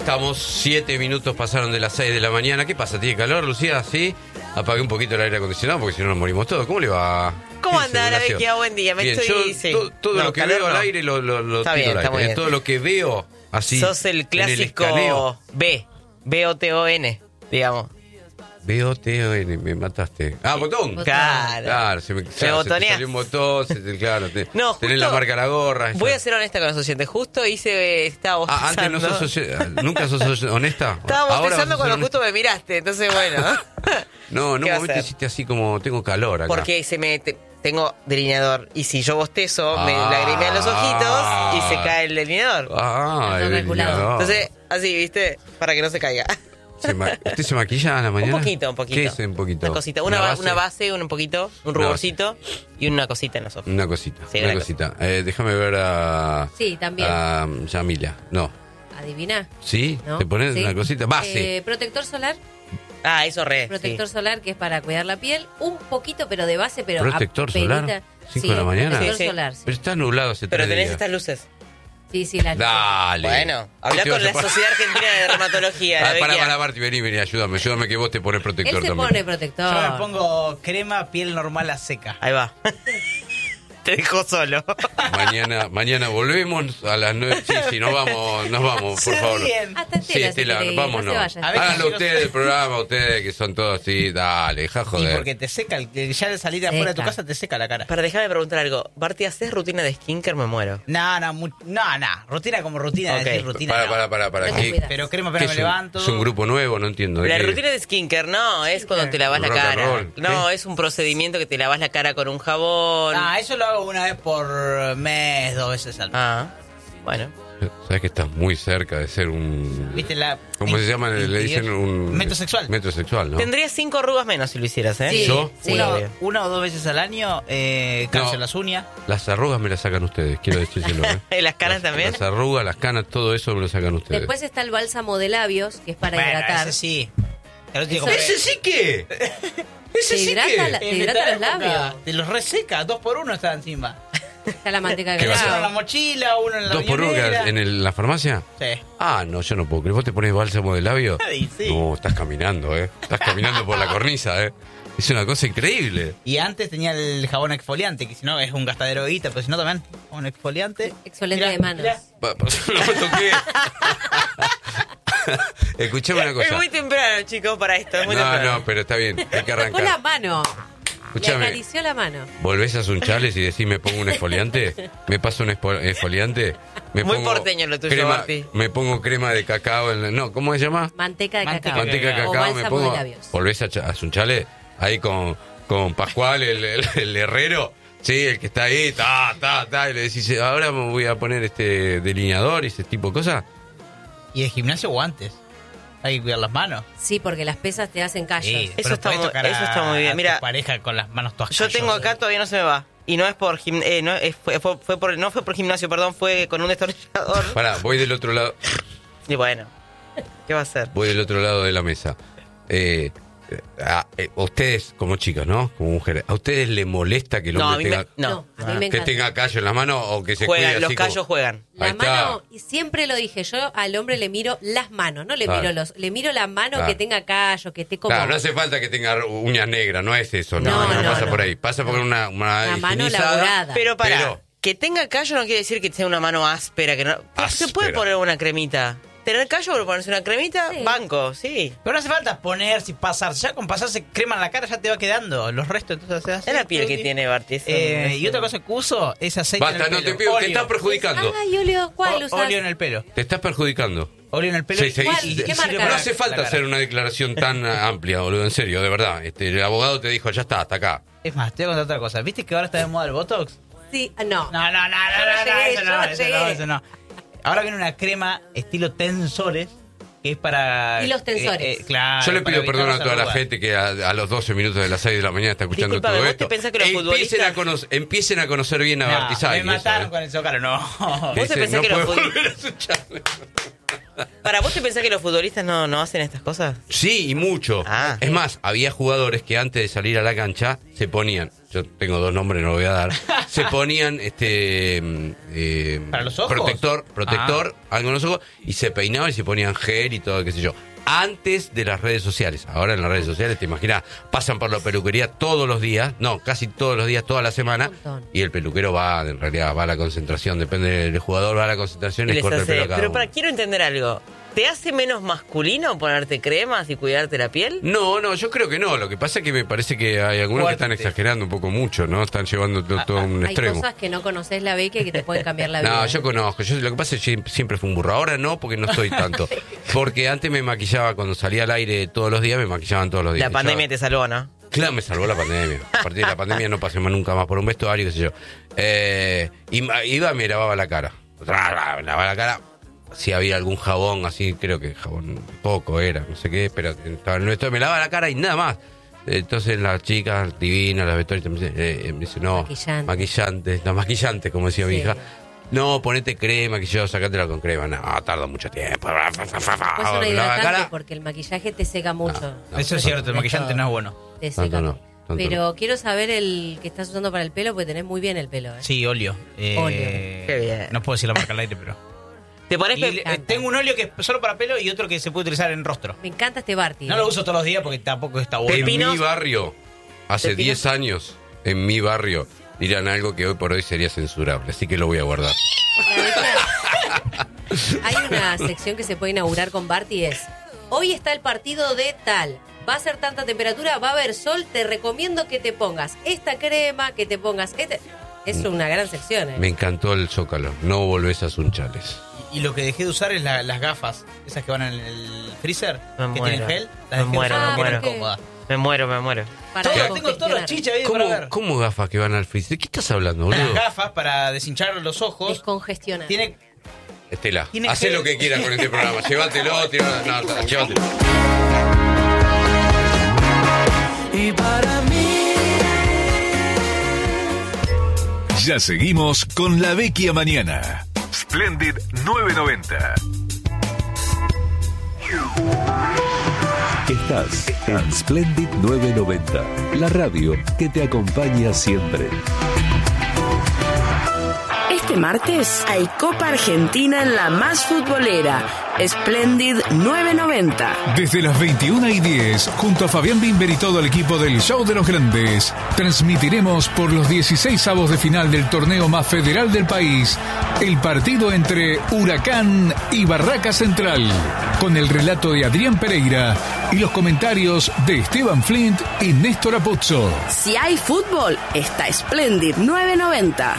estamos, 7 minutos pasaron de las 6 de la mañana. ¿Qué pasa? ¿Tiene calor, Lucía? ¿Sí? Apagué un poquito el aire acondicionado porque si no nos morimos todos. ¿Cómo le va? ¿Cómo anda la Vecchia? Buen día. Bien, yo todo lo que veo al aire lo está tiro bien, al está muy aire. bien. Todo lo que veo así. Sos el clásico B-O-T-O-N, digamos. B-O-T-O-N, me mataste. Ah, botón. Claro. Se te botoneás. salió un botón, claro. No, tenés la marca la gorra. Voy a ser honesta con los oyentes. Justo estaba bostezando. Antes nunca sos honesta. Estaba bostezando cuando honesta. justo me miraste, entonces bueno. No, en un momento hiciste así como, tengo calor acá. Porque tengo delineador. Y si yo bostezo, me lagrimean los ojitos y se cae el delineador. El delineador. Entonces, así, ¿viste? Para que no se caiga. ¿Usted se maquilla a la mañana? Un poquito. ¿Qué es un poquito? Una cosita. Una base, un poquito, un ruborcito y una cosita en los ojos. Una cosita. Sí, una cosita. Déjame ver a... Sí, también. A Yamila. No. ¿Adivina? ¿Sí? ¿No? ¿Te pones Sí. una cosita? Base. Protector solar. Eso Protector solar, que es para cuidar la piel. Un poquito, pero de base, pero ¿Protector solar? 5 de la mañana. Protector solar, sí. Pero está nublado hace 3 Pero tenés días. estas luces. Sí, las Dale. Bueno, habla con la Sociedad Argentina de Dermatología. Para, Marti, vení, ayúdame que vos te pones protector Él se también. pone protector. Yo me pongo crema piel normal a seca. Ahí va. Te dejo solo. Mañana volvemos a las 9. Sí, nos vamos, por favor. Hasta Estela, si querés, vámonos. no se vayan. Háganlo ustedes el programa, ustedes que son todos así, dale, ja joder. Y porque te seca, ya al salir de afuera de tu casa te seca la cara. Pero déjame preguntar algo. Barty, ¿haces rutina de skincare? Me muero. No, rutina como rutina, Ok. decir rutina. Para. No te ¿Qué? cuidas. Pero crema ¿Qué apenas es me un- levanto. Es un grupo nuevo, no entiendo. La ¿Qué? rutina de skincare no es cuando te lavas la Rock and cara. roll. No, ¿Qué? es un procedimiento que te lavas la cara con un jabón. Eso lo hago una vez por mes, 2 veces al mes. Bueno. Sabes que estás muy cerca de ser un... ¿Viste ¿Cómo se llama? Le dicen un... Metrosexual. Metrosexual, ¿no? Tendrías 5 arrugas menos si lo hicieras, ¿eh? Sí, ¿Yo? sí. Una o 2 veces al año canso las uñas. Las arrugas me las sacan ustedes, quiero decírselo. ¿Las canas también? Las arrugas, las canas, todo eso me lo sacan ustedes. Después está el bálsamo de labios, que es para hidratar. Ese sí. ¿Ese sí qué? ¿Ese Te sí hidrata, qué? te hidrata los labios. Te los reseca, 2 por 1 está encima. Está la manteca de ¿Qué va a Uno en la cacao. mochila, uno en la 2 por 1 riñonera. en la farmacia. Sí. No, yo no puedo creer. ¿Vos te pones bálsamo de labio? Ay, sí. No, estás caminando, Estás caminando por la cornisa, Es una cosa increíble. Y antes tenía el jabón exfoliante, que si no es un gastadero de guita, pero si no también, jabón exfoliante. Exfoliante Mirá, de manos. mirá. No me toqué. Escuchame una Es cosa. muy temprano, chicos, para esto. Es muy temprano. No, pero está bien. Hay que Tocó la arrancar. mano. Le Escuchame. acarició la mano. ¿Volvés a Sunchales y decís me pongo un exfoliante? ¿Me paso un exfoliante? Me Muy pongo porteño lo tuyo, crema, Martí. Me pongo crema de cacao. No, ¿cómo se llama? Manteca de Manteca. cacao. Manteca de O cacao. Me bálsamo pongo. de labios. ¿Volvés a Sunchales? Ahí con Pascual, el herrero. Sí, el que está ahí, y le decís, ahora me voy a poner este delineador y ese tipo de cosas. Y el gimnasio guantes. Hay que cuidar las manos. Sí, porque las pesas te hacen callos. Sí, Eso pero está podés muy- tocar eso está muy bien. a Mira, tu pareja con las manos todas Yo tengo acá, todavía no se me va. Y no es por no fue por gimnasio, perdón, fue con un destornillador. Pará, voy del otro lado. Y bueno, ¿qué va a hacer? Voy del otro lado de la mesa. Ustedes, como chicas, ¿no? Como mujeres, ¿a ustedes les molesta que el No, a hombre mí tenga, No, a mí me que encanta. tenga callo en la mano o que se Juegan, cuide los así callos como- juegan. La Ahí está. mano, y siempre lo dije, yo al hombre le miro las manos, no le Claro. miro le miro la mano Claro. que tenga callo, que esté como Claro, no hace falta que tenga uñas negras, no es eso, No, no no, pasa no. por ahí. Pasa por una la mano higienizada. laburada. Pero para, Pero- que tenga callo no quiere decir que sea una mano áspera, que no. Se puede Áspera. poner una cremita. Tener callo por ponerse una cremita, Sí. banco, sí. Pero no hace falta ponerse y pasarse. Ya con pasarse crema en la cara ya te va quedando. Los restos entonces se hace. Es la piel que tiene Barty. Y otra cosa que uso es aceite Basta, en no el te pelo. pido, te Óleo. estás perjudicando. Ay, óleo, ¿cuál usas? Óleo en el pelo. Te estás perjudicando. Óleo en el pelo. Sí, sí, ¿Cuál? sí. ¿Qué sirve marca? para No hace falta la cara. hacer una declaración tan amplia, boludo, en serio, de verdad. El abogado te dijo, ya está, hasta acá. Es más, te voy a contar otra cosa. ¿Viste que ahora está de moda el Botox? Sí, no. No, Yo llegué, eso yo no, eso llegué. no, eso no. Ahora viene una crema estilo tensores que es para... Y los tensores. claro. Yo le para pido evitar perdón a las toda la arrugas. gente que a los 12 minutos de las 6 de la mañana está escuchando Discúlpame, todo ¿vos esto. te pensás que los Empiecen a conocer bien a No, Bartizay. me mataron con el Zócalo, no. ¿Vos te pensás no que los puedo fut- volver a escucharle. Para, ¿vos te pensás que los futbolistas no hacen estas cosas? Sí, y mucho. Ah. Es más, había jugadores que antes de salir a la cancha se ponían, yo tengo 2 nombres, no lo voy a dar, se ponían ¿Para los ojos? protector, algo en los ojos, y se peinaban y se ponían gel y todo, qué sé yo. Antes de las redes sociales. Ahora en las redes sociales, te imaginas, pasan por la peluquería todos los días, casi todos los días, toda la semana, y el peluquero en realidad va a la concentración, depende del jugador, va a la concentración y corta el pelo a cada uno. Quiero entender algo. ¿Te hace menos masculino ponerte cremas y cuidarte la piel? No, yo creo que no. Lo que pasa es que me parece que hay algunos que están exagerando un poco mucho, ¿no? Están llevando todo a un extremo. Hay cosas que no conoces la Becky que te pueden cambiar la vida. No, yo conozco. Lo que pasa es que siempre fue un burro. Ahora no, porque no estoy tanto. Porque antes me maquillaba, cuando salía al aire todos los días, me maquillaban todos los días. La pandemia te salvó, ¿no? Claro, me salvó la pandemia. A partir de la pandemia no pasé más nunca más por un vestuario, qué sé yo. Iba y me lavaba la cara. Lavaba la cara. Si había algún jabón, así, creo que jabón poco era, no sé qué, pero estaba en nuestro, me lavaba la cara y nada más. Entonces las chicas divinas, las vestuaristas, me dicen, no, maquillantes, como decía mi hija. No, ponete crema, que yo sacátela con crema. No, tarda mucho tiempo. Pues una hidratante, porque el maquillaje te seca mucho. Eso es cierto, el maquillante no es bueno. Te seca. No. Pero quiero saber el que estás usando para el pelo, porque tenés muy bien el pelo. Sí, óleo. Qué bien. No puedo decir la marca al aire, pero... ¿Te pones tengo un óleo que es solo para pelo y otro que se puede utilizar en rostro. Me encanta este Barty. No lo uso todos los días porque tampoco está bueno. En mi barrio, hace 10 años, en mi barrio, dirán algo que hoy por hoy sería censurable, así que lo voy a guardar. Hay una sección que se puede inaugurar con Barty, es: hoy está el partido de tal, va a ser tanta temperatura, va a haber sol, te recomiendo que te pongas esta crema, que te pongas Es una gran sección. Me encantó el Zócalo, no volvés a Sunchales. Y lo que dejé de usar es las gafas, esas que van en el freezer, que tienen gel. Me muero. Me muero. Tengo todos los chichas ahí para ver. ¿Cómo gafas que van al freezer? ¿De qué estás hablando, boludo? Las gafas para deshinchar los ojos. Descongestionar. Estela, hacé lo que quieras con este programa. Llévatelo, llévatelo. Y para mí. Ya seguimos con La Vecchia Mañana. Splendid 990. Estás en Splendid 990, la radio que te acompaña siempre. Este martes hay Copa Argentina en la más futbolera, Splendid 990. Desde las 21:10, junto a Fabián Bimber y todo el equipo del Show de los Grandes, transmitiremos por los 16avos de final del torneo más federal del país, el partido entre Huracán y Barraca Central, con el relato de Adrián Pereira y los comentarios de Esteban Flint y Néstor Apuzzo. Si hay fútbol, está Splendid 990.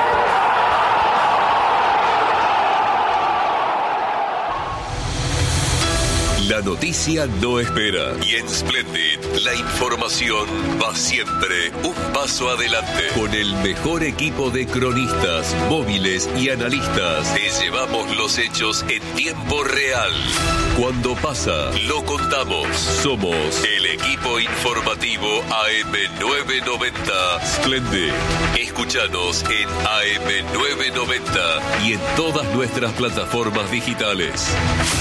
La noticia no espera y en Splendid la información va siempre un paso adelante. Con el mejor equipo de cronistas, móviles y analistas, te llevamos los hechos en tiempo real. Cuando pasa, lo contamos. Somos el equipo informativo AM990 Splendid. Escúchanos en AM990 y en todas nuestras plataformas digitales.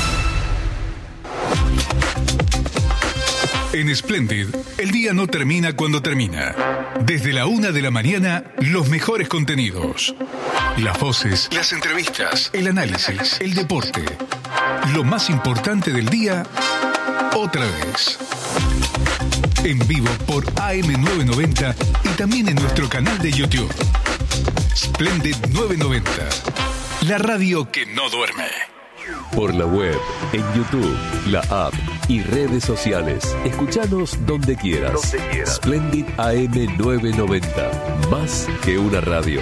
En Splendid, el día no termina cuando termina. Desde la 1 de la mañana, los mejores contenidos. Las voces, las entrevistas, el análisis, el deporte. Lo más importante del día, otra vez. En vivo por AM990 y también en nuestro canal de YouTube. Splendid 990, la radio que no duerme. Por la web, en YouTube, la app y redes sociales. Escuchanos donde quieras. Splendid AM990. Más que una radio.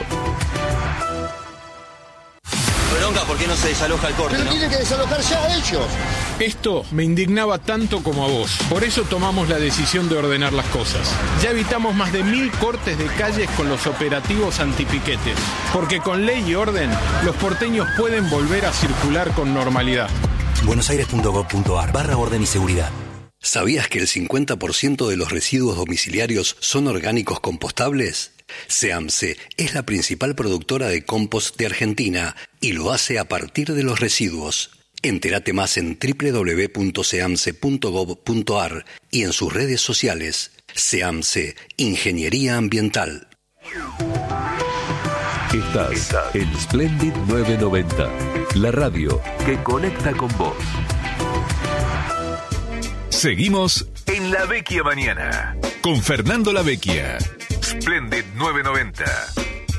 Bronca, ¿por qué no se desaloja el corte? Pero tiene que desalojar ya ellos. Esto me indignaba tanto como a vos. Por eso tomamos la decisión de ordenar las cosas. Ya evitamos más de 1000 cortes de calles con los operativos antipiquetes. Porque con ley y orden, los porteños pueden volver a circular con normalidad. buenosaires.gov.ar/orden y seguridad. ¿Sabías que el 50% de los residuos domiciliarios son orgánicos compostables? SEAMSE es la principal productora de compost de Argentina y lo hace a partir de los residuos. Entérate más en www.seamse.gov.ar y en sus redes sociales. SEAMSE, Ingeniería Ambiental. Estás en Splendid 990, la radio que conecta con vos. Seguimos en La Vecchia Mañana con Fernando La Vecchia. Splendid 990.